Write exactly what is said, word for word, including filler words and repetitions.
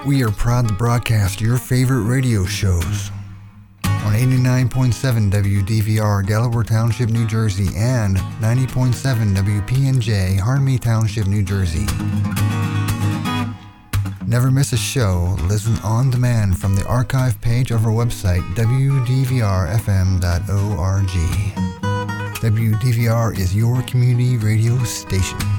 We are proud to broadcast your favorite radio shows on eighty-nine point seven W D V R, Delaware Township, New Jersey, and ninety point seven W P N J, Harmony Township, New Jersey. Never miss a show. Listen on demand from the archive page of our website, w d v r f m dot org. W D V R is your community radio station.